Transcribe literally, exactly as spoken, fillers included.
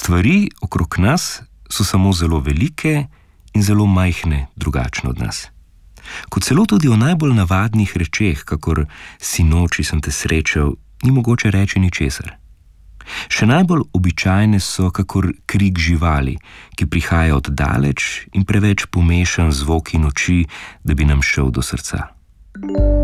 Stvari okrog nas so samo zelo velike in zelo majhne drugačne od nas. Kot celo tudi o najbolj navadnih rečeh, kakor sinoči sem te srečal, ni mogoče reči ničesar. Še najbolj običajne so kakor krik živali, ki prihaja od daleč in preveč pomešan zvok in oči, da bi nam šel do srca.